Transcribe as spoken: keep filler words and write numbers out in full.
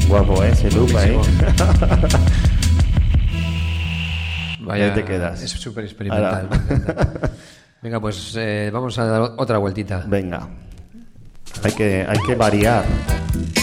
Guapo, ¿eh? Ese loop ahí. Vaya, ahí te quedas. Es súper experimental. Me encanta. Venga, pues eh, vamos a dar otra vueltita. Venga. Hay que, hay que variar.